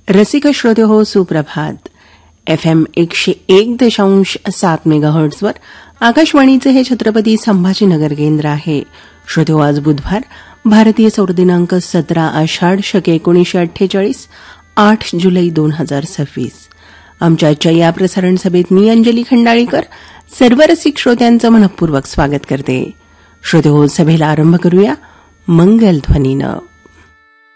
रसिक श्रोते हो, सुप्रभात. FM 101.7 मेगाहर्ट्झवर आकाशवाणीचे हे छत्रपती संभाजीनगर केंद्र आहे. श्रोते हो, आज बुधवार, भारतीय सौर दिनांक 17 आषाढ शके 1948, 8 जुलै 2026. आमच्या आजच्या या प्रसारण सभेत मी अंजली खंडाळीकर सर्व रसिक श्रोत्यांचं मनःपूर्वक स्वागत करते. श्रोते हो, सभेला आरंभ करूया मंगल ध्वनीनं.